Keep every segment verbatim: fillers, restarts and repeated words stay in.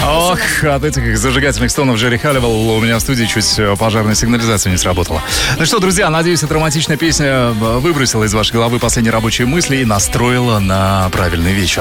Ох, от этих зажигательных стонов Джерри Халливелл у меня в студии чуть пожарная сигнализация не сработала. Ну что, друзья, надеюсь, эта романтичная песня выбросила из вашей головы последние рабочие мысли и настроила на правильный вечер.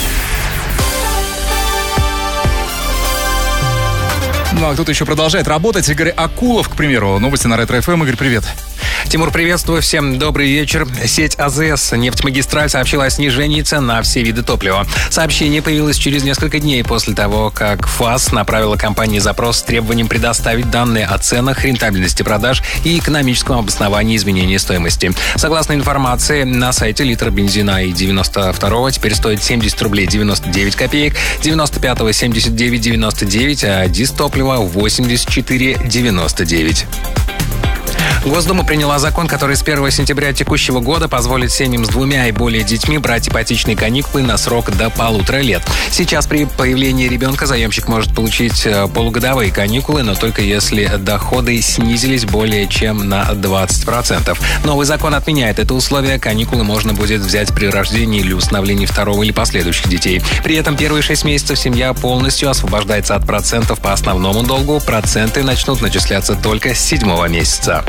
Ну а кто-то еще продолжает работать. Игорь Акулов, к примеру. Новости на Ретро эф эм. Игорь, привет. Тимур, приветствую. Всем добрый вечер. Сеть АЗС «Нефтьмагистраль» сообщила о снижении цен на все виды топлива. Сообщение появилось через несколько дней после того, как ФАС направила компании запрос с требованием предоставить данные о ценах, рентабельности продаж и экономическом обосновании изменения стоимости. Согласно информации, на сайте литр бензина и девяносто второго теперь стоит семьдесят рублей девяносто девять копеек, девяносто пятого семьдесят девять девяносто девять, а дизтоплива восемьдесят четыре девяносто девять. Госдума приняла закон, который с первого сентября текущего года позволит семьям с двумя и более детьми брать ипотечные каникулы на срок до полутора лет. Сейчас при появлении ребенка заемщик может получить полугодовые каникулы, но только если доходы снизились более чем на двадцать процентов. Новый закон отменяет это условие. Каникулы можно будет взять при рождении или усыновлении второго или последующих детей. При этом первые шесть месяцев семья полностью освобождается от процентов по основному долгу. Проценты начнут начисляться только с седьмого месяца.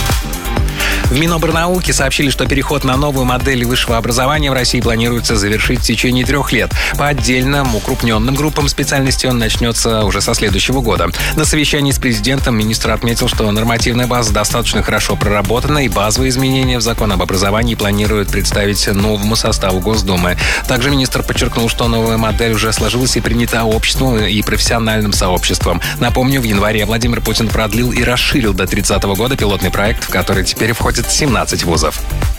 В Минобрнауки сообщили, что переход на новую модель высшего образования в России планируется завершить в течение трех лет. По отдельным укрупненным группам специальностей он начнется уже со следующего года. На совещании с президентом министр отметил, что нормативная база достаточно хорошо проработана, и базовые изменения в закон об образовании планируют представить новому составу Госдумы. Также министр подчеркнул, что новая модель уже сложилась и принята обществом и профессиональным сообществом. Напомню, в январе Владимир Путин продлил и расширил до тридцатого года пилотный проект, в который теперь входит семнадцать вузов.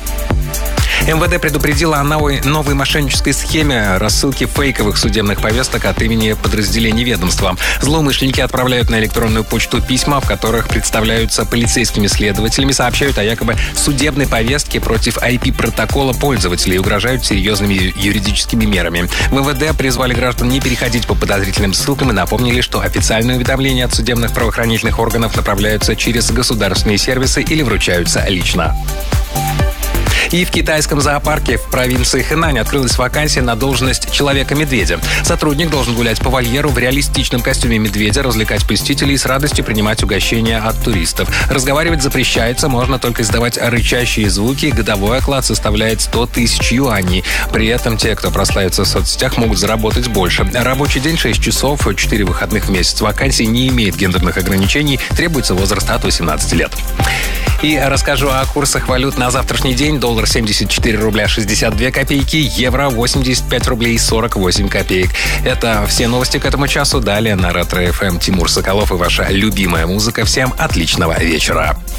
эм вэ дэ предупредила о новой, новой мошеннической схеме рассылки фейковых судебных повесток от имени подразделений ведомства. Злоумышленники отправляют на электронную почту письма, в которых представляются полицейскими следователями, сообщают о якобы судебной повестке против ай пи-протокола пользователей и угрожают серьезными юридическими мерами. В эм вэ дэ призвали граждан не переходить по подозрительным ссылкам и напомнили, что официальные уведомления от судебных правоохранительных органов направляются через государственные сервисы или вручаются лично. И в китайском зоопарке в провинции Хэнань открылась вакансия на должность Человека-медведя. Сотрудник должен гулять по вольеру в реалистичном костюме медведя, развлекать посетителей и с радостью принимать угощения от туристов. Разговаривать запрещается, можно только издавать рычащие звуки. Годовой оклад составляет сто тысяч юаней. При этом те, кто прославится в соцсетях, могут заработать больше. Рабочий день шесть часов, четыре выходных в месяц. Вакансия не имеет гендерных ограничений, требуется возраст от восемнадцати лет. И расскажу о курсах валют на завтрашний день. Доллар семьдесят четыре рубля шестьдесят две копейки, евро восемьдесят пять рублей сорок восемь копеек. Это все новости к этому часу. Далее на Ретро эф эм Тимур Соколов и ваша любимая музыка. Всем отличного вечера.